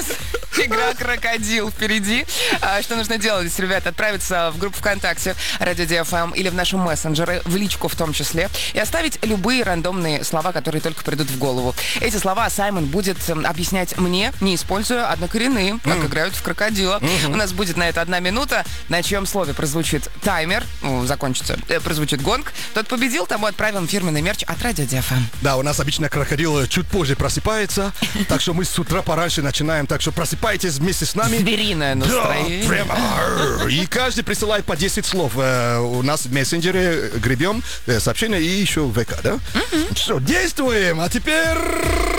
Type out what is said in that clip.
нас игра «Крокодил» впереди. Что нужно делать, ребята? Отправиться в группу ВКонтакте Радио ДФМ или в наши мессенджеры, в личку в том числе, и оставить любые рандомные слова, которые только придут в голову. Эти слова Саймон будет объяснять мне, не используя однокоренные, как играют в «Крокодила». У нас будет на это 1 минута, на чьем слове прозвучит таймер, закончится, прозвучит гонг. Тот победил, тому отправим фирменный мерч от Радио ДФМ. Да, у нас обычно крокодил чуть позже просыпается, так что мы с утра пораньше начинаем, так что просыпайтесь вместе с нами. Звериное настроение. Да, прямо. И каждый присылает по 10 слов. У нас в мессенджере гребем сообщения и еще в ВК, да? Все, действуем, а теперь...